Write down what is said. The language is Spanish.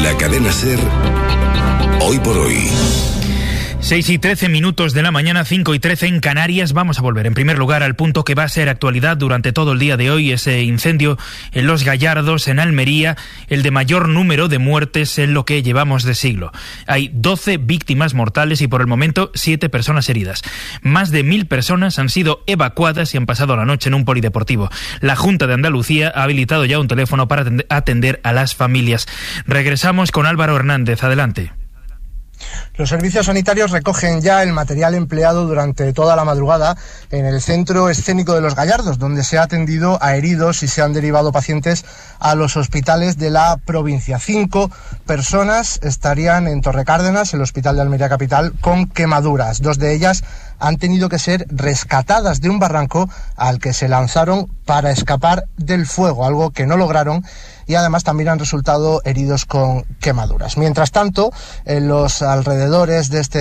La cadena SER, hoy por hoy. 6:13 de la mañana, 5:13 en Canarias. Vamos a volver en primer lugar al punto que va a ser actualidad durante todo el día de hoy, ese incendio en Los Gallardos, en Almería, el de mayor número de muertes en lo que llevamos de siglo. Hay 12 víctimas mortales y por el momento 7 personas heridas. Más de 1.000 personas han sido evacuadas y han pasado la noche en un polideportivo. La Junta de Andalucía ha habilitado ya un teléfono para atender a las familias. Regresamos con Álvaro Hernández. Adelante. Los servicios sanitarios recogen ya el material empleado durante toda la madrugada en el Centro Escénico de Los Gallardos, donde se ha atendido a heridos y se han derivado pacientes a los hospitales de la provincia. 5 personas estarían en Torrecárdenas, el Hospital de Almería Capital, con quemaduras. 2 de ellas han tenido que ser rescatadas de un barranco al que se lanzaron para escapar del fuego, algo que no lograron, y además también han resultado heridos con quemaduras. Mientras tanto, en los alrededores de este